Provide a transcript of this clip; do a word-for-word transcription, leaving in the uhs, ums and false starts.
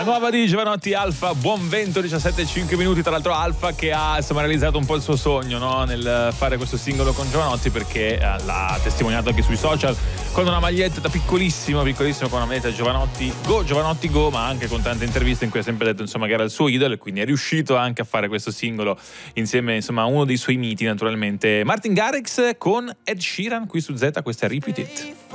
La nuova di Giovanotti, Alfa, buon vento, diciassette e cinque minuti. Tra l'altro Alfa che ha insomma realizzato un po' il suo sogno, no? Nel fare questo singolo con Giovanotti, perché eh, l'ha testimoniato anche sui social con una maglietta da piccolissimo, piccolissimo, con una maglietta Giovanotti Go, Giovanotti Go, ma anche con tante interviste in cui ha sempre detto insomma che era il suo idolo, e quindi è riuscito anche a fare questo singolo insieme insomma a uno dei suoi miti, naturalmente Martin Garrix con Ed Sheeran qui su Z. Questa è Repeat It.